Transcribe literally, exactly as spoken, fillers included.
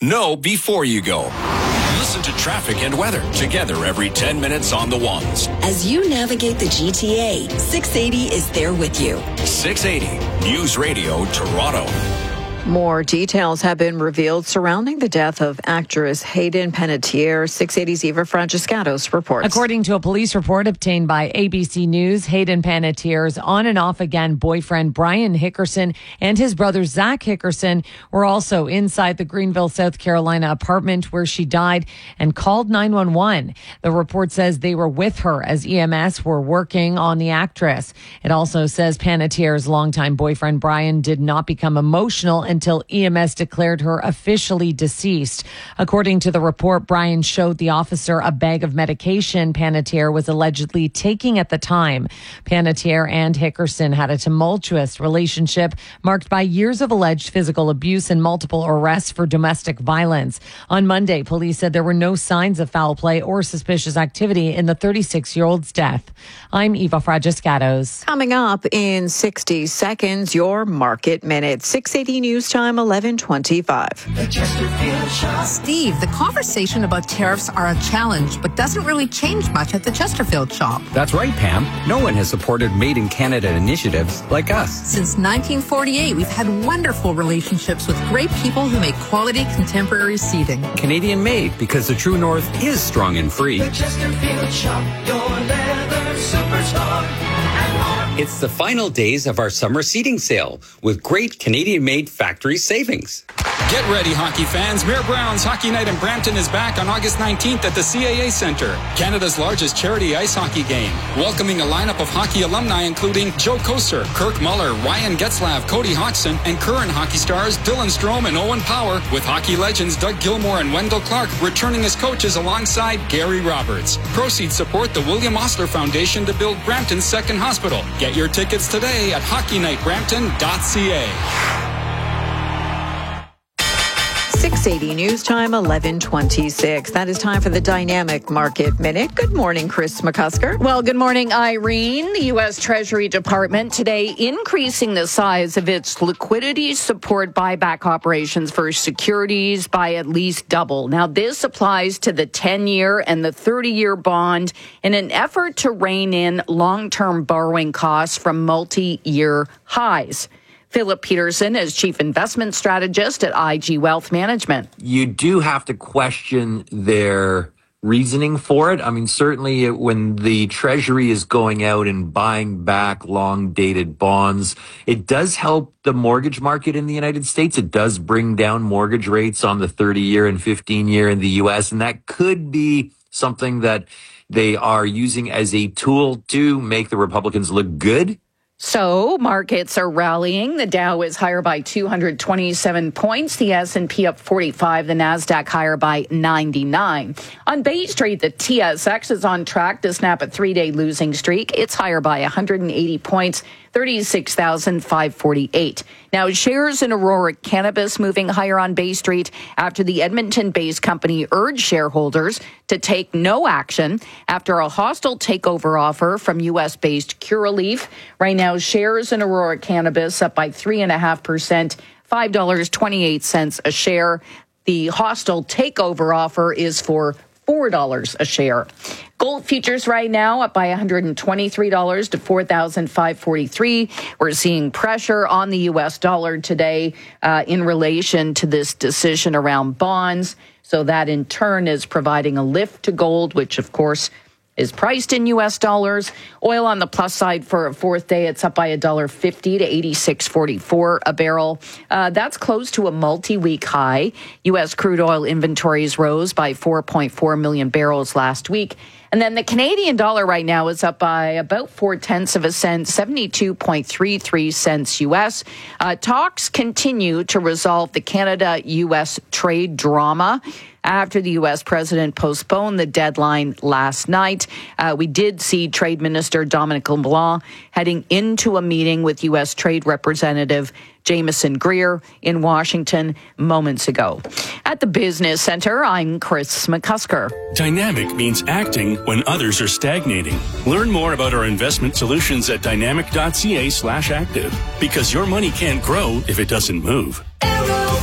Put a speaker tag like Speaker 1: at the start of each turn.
Speaker 1: Know before you go. Listen to traffic and weather together every ten minutes on the ones.
Speaker 2: As you navigate the G T A, six eighty is there with you.
Speaker 1: six eighty News Radio Toronto.
Speaker 3: More details have been revealed surrounding the death of actress Hayden Panettiere. six eighty's Eva Francescatos reports.
Speaker 4: According to a police report obtained by A B C News, Hayden Panettiere's on and off again boyfriend Brian Hickerson and his brother Zach Hickerson were also inside the Greenville, South Carolina apartment where she died and called nine one one. The report says they were with her as E M S were working on the actress. It also says Panettiere's longtime boyfriend Brian did not become emotional until E M S declared her officially deceased. According to the report, Brian showed the officer a bag of medication Panettiere was allegedly taking at the time. Panettiere and Hickerson had a tumultuous relationship marked by years of alleged physical abuse and multiple arrests for domestic violence. On Monday, police said there were no signs of foul play or suspicious activity in the thirty-six-year-old's death. I'm Eva Francescatos.
Speaker 3: Coming up in sixty seconds, your Market Minute. six eighty News Time, eleven twenty-five.
Speaker 5: Steve, the conversation about tariffs are a challenge, but doesn't really change much at the Chesterfield shop.
Speaker 6: That's right, Pam. No one has supported Made in Canada initiatives like us.
Speaker 5: Since nineteen forty-eight, we've had wonderful relationships with great people who make quality contemporary seating.
Speaker 6: Canadian made, because the true north is strong and free.
Speaker 7: The Chesterfield shop, your leather superstar.
Speaker 6: It's the final days of our summer seating sale with great Canadian-made factory savings.
Speaker 8: Get ready, hockey fans. Mayor Brown's Hockey Night in Brampton is back on August nineteenth at the C A A Centre, Canada's largest charity ice hockey game. Welcoming a lineup of hockey alumni including Joe Koser, Kirk Muller, Ryan Getzlav, Cody Hodgson, and current hockey stars Dylan Strome and Owen Power, with hockey legends Doug Gilmour and Wendell Clark returning as coaches alongside Gary Roberts. Proceeds support the William Osler Foundation to build Brampton's second hospital. Get your tickets today at hockey night brampton dot c a.
Speaker 3: six eighty News Time, eleven twenty-six. That is time for the Dynamic Market Minute. Good morning, Chris McCusker.
Speaker 9: Well, good morning, Irene. The U S Treasury Department today increasing the size of its liquidity support buyback operations for securities by at least double. Now, this applies to the ten-year and the thirty-year bond in an effort to rein in long-term borrowing costs from multi-year highs. Philip Peterson is Chief Investment Strategist at I G Wealth Management.
Speaker 10: You do have to question their reasoning for it. I mean, certainly when the Treasury is going out and buying back long-dated bonds, it does help the mortgage market in the United States. It does bring down mortgage rates on the thirty-year and fifteen-year in the U S, and that could be something that they are using as a tool to make the Republicans look good.
Speaker 9: So markets are rallying. The Dow is higher by two hundred twenty-seven points. The S and P up forty-five. The Nasdaq higher by ninety-nine. On Bay Street, the T S X is on track to snap a three-day losing streak. It's higher by one hundred eighty points. thirty-six thousand five hundred forty-eight. Now, shares in Aurora Cannabis moving higher on Bay Street after the Edmonton-based company urged shareholders to take no action after a hostile takeover offer from U S-based Curaleaf. Right now, shares in Aurora Cannabis up by three point five percent, five dollars and twenty-eight cents a share. The hostile takeover offer is for four dollars a share. Gold futures right now up by one hundred twenty-three dollars to four thousand five hundred forty-three dollars. We're seeing pressure on the U S dollar today uh, in relation to this decision around bonds. So that in turn is providing a lift to gold, which of course is priced in U S dollars. Oil on the plus side for a fourth day. It's up by one dollar fifty to eighty-six forty-four a barrel. Uh, that's close to a multi-week high. U S crude oil inventories rose by four point four million barrels last week. And then the Canadian dollar right now is up by about four tenths of a cent, seventy-two point three three cents U S. Uh, talks continue to resolve the Canada-U S trade drama after the U S president postponed the deadline last night. Uh, we did see Trade Minister Dominic LeBlanc heading into a meeting with U S Trade Representative Jameson Greer in Washington moments ago. At the Business Center, I'm Chris McCusker.
Speaker 1: Dynamic means acting when others are stagnating. Learn more about our investment solutions at dynamic dot c a slash active, because your money can't grow if it doesn't move.